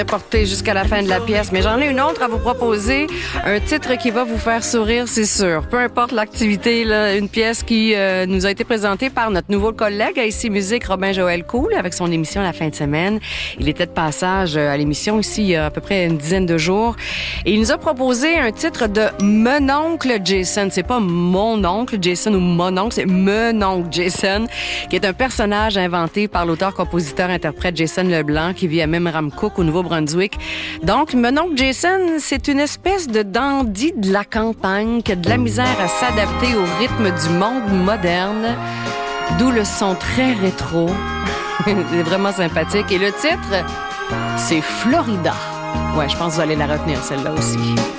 porter jusqu'à la fin de la pièce, mais j'en ai une autre à vous proposer, un titre qui va vous faire sourire, c'est sûr. Peu importe l'activité, là, une pièce qui nous a été présentée par notre nouveau collègue à Ici Musique, Robin Joël Cool, avec son émission La fin de semaine. Il était de passage à l'émission ici il y a à peu près une dizaine de jours, et il nous a proposé un titre de Mon oncle Jason. C'est pas mon oncle Jason ou mon oncle, c'est Mon oncle Jason, qui est un personnage inventé par l'auteur-compositeur-interprète Jason Leblanc, qui vit à Memramcook, au Nouveau-Brunswick. Donc, mon oncle Jason, c'est une espèce de dandy de la campagne qui a de la misère à s'adapter au rythme du monde moderne, d'où le son très rétro. C'est vraiment sympathique. Et le titre, c'est Florida. Ouais, je pense que vous allez la retenir, celle-là aussi.